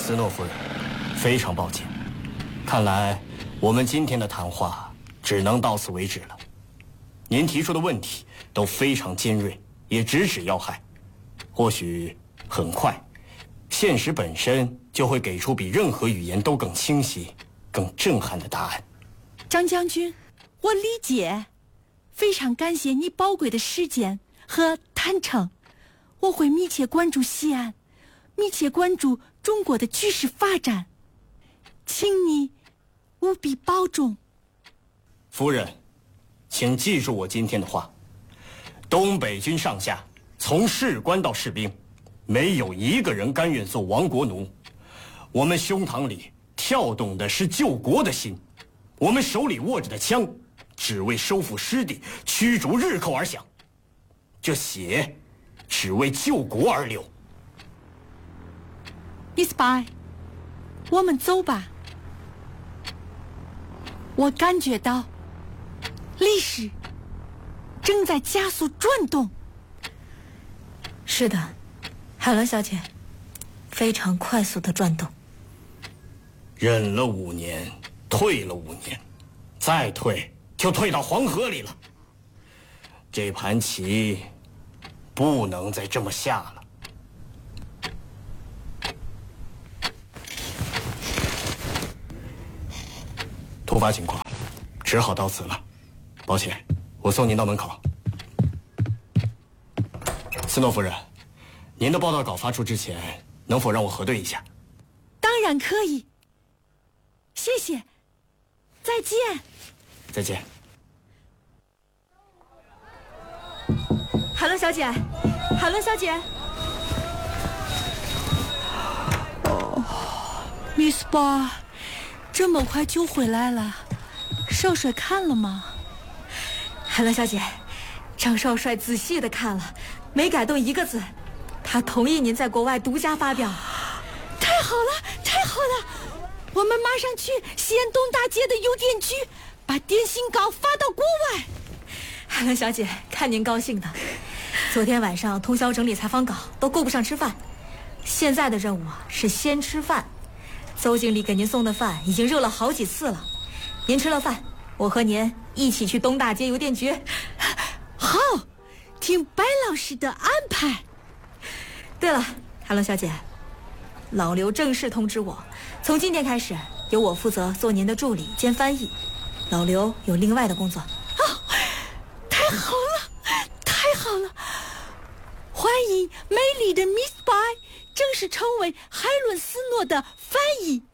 斯诺夫人，非常抱歉，看来我们今天的谈话只能到此为止了。您提出的问题都非常尖锐，也直指要害。或许很快，现实本身就会给出比任何语言都更清晰、更震撼的答案。 张将军，我理解，非常感谢你宝贵的时间和坦诚。我会密切关注西安，密切关注中国的局势发展，请你务必保重。 夫人，请记住我今天的话：东北军上下，从士官到士兵，没有一个人甘愿做亡国奴。我们胸膛里跳动的是救国的心，我们手里握着的枪，只为收复失地、驱逐日寇而响。这血，只为救国而流。 Miss Bai， 我们走吧。我感觉到历史正在加速转动。 是的，海伦小姐，非常快速的转动。 忍了5年，退了5年，再退就退到黄河里了。这盘棋不能再这么下了。突发情况，只好到此了。抱歉，我送您到门口。斯诺夫人，您的报道稿发出之前，能否让我核对一下？ 当然可以。谢谢，再见。 再见。 海伦小姐，海伦小姐。 Miss Bai， 这么快就回来了，少帅看了吗？ 海伦小姐，张少帅仔细的看了，没改动一个字，他同意您在国外独家发表。 太好了，太好了！我们马上去西安东大街的邮电局，把电信稿发到国外。 海伦小姐，看您高兴的。昨天晚上通宵整理采访稿，都够不上吃饭。现在的任务是先吃饭。邹经理给您送的饭已经热了好几次了。您吃了饭，我和您一起去东大街邮电局。 好，听白老师的安排。 对了，海伦小姐，老刘正式通知我，从今天开始由我负责做您的助理兼翻译，老刘有另外的工作。 太好了，太好了！欢迎美丽的 Miss Bai 正式成为海伦斯诺的翻译。